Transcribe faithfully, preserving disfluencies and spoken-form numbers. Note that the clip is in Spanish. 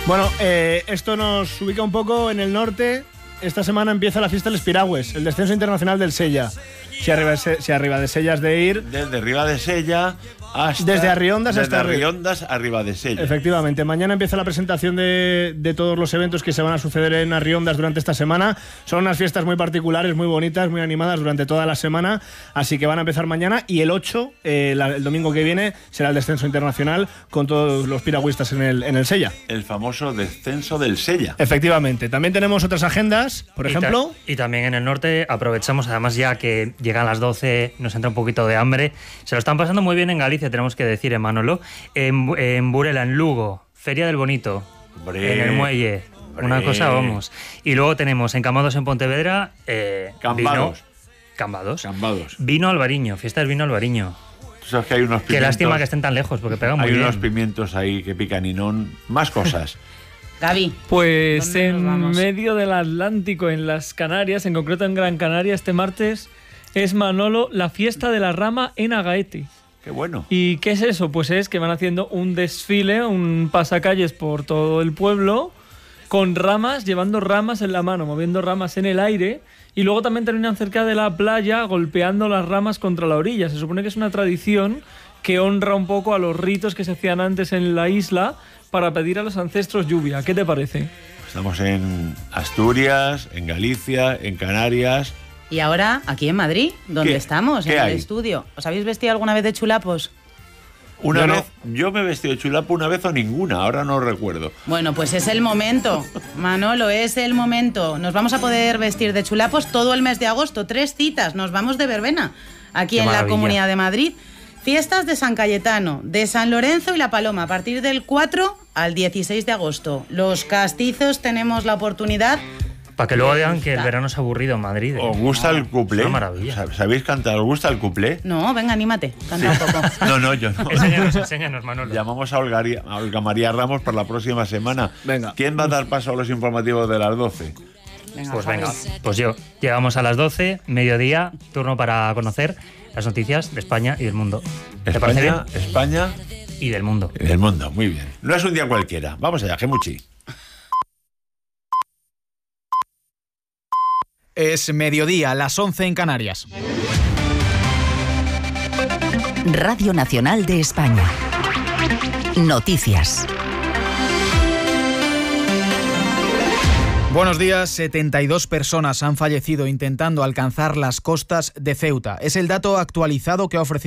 Bueno, eh, esto nos ubica un poco en el norte. Esta semana empieza la fiesta de los Piragües, el descenso internacional del Sella. Si arriba, si arriba de Sella es de ir... Desde arriba de Sella hasta... Desde Arriondas desde hasta... Arriondas arriba de Sella. Efectivamente. Mañana empieza la presentación de, de todos los eventos que se van a suceder en Arriondas durante esta semana. Son unas fiestas muy particulares, muy bonitas, muy animadas durante toda la semana. Así que van a empezar mañana y el ocho, eh, la, el domingo que viene, será el descenso internacional con todos los piragüistas en el, en el Sella. El famoso descenso del Sella. Efectivamente. También tenemos otras agendas, por y ejemplo... Ta- y también en el norte aprovechamos, además ya que llegan las doce, nos entra un poquito de hambre. Se lo están pasando muy bien en Galicia, tenemos que decir, en Manolo. En, en Burela, en Lugo, Feria del Bonito, Hombre, en el Muelle, hombre. una cosa, vamos. Y luego tenemos en Cambados, en Pontevedra, eh, Cambados. Vino, Cambados. Cambados. Vino Albariño, fiesta del vino Albariño. Tú sabes que hay unos pimientos... Qué lástima que estén tan lejos, porque pegan muy Hay bien. unos pimientos ahí que pican y no... Más cosas. Gaby. Pues ¿Dónde nos en vamos? medio del Atlántico, en las Canarias, en concreto en Gran Canaria, este martes es, Manolo, la fiesta de la rama en Agaete. Qué bueno. ¿Y qué es eso? Pues es que van haciendo un desfile, un pasacalles por todo el pueblo, con ramas, llevando ramas en la mano, moviendo ramas en el aire, y luego también terminan cerca de la playa golpeando las ramas contra la orilla. Se supone que es una tradición que honra un poco a los ritos que se hacían antes en la isla para pedir a los ancestros lluvia. ¿Qué te parece? Estamos en Asturias, en Galicia, en Canarias... Y ahora, aquí en Madrid, donde ¿Qué? estamos, ¿Qué en hay? el estudio. ¿Os habéis vestido alguna vez de chulapos? Una Yo vez, yo me he vestido de chulapo una vez o ninguna, ahora no recuerdo. Bueno, pues es el momento, Manolo, es el momento. Nos vamos a poder vestir de chulapos todo el mes de agosto, tres citas, nos vamos de verbena, aquí Qué en la maravilla. Comunidad de Madrid. Fiestas de San Cayetano, de San Lorenzo y La Paloma, a partir del cuatro al dieciséis de agosto. Los castizos tenemos la oportunidad... Para que luego Me digan que el gusta. verano es aburrido en Madrid. ¿eh? ¿Os gusta el cuplé? Una maravilla. Sab- ¿Sabéis cantar? ¿Os gusta el cuplé? No, venga, anímate, canta un poco. No, no, yo no. Enséñanos, enséñanos, Manolo. Llamamos a Olga, a Olga María Ramos para la próxima semana. Venga. ¿Quién va a dar paso a los informativos de las doce? Venga, Pues Javi. venga, pues yo. Llegamos a las doce, mediodía, turno para conocer las noticias de España y del mundo. ¿Te parece bien? España, España Y del mundo. y del mundo. Muy bien. No es un día cualquiera. Vamos allá, Gemuchi. Es mediodía, las once en Canarias. Radio Nacional de España. Noticias. Buenos días. setenta y dos personas han fallecido intentando alcanzar las costas de Ceuta. Es el dato actualizado que ha ofrecido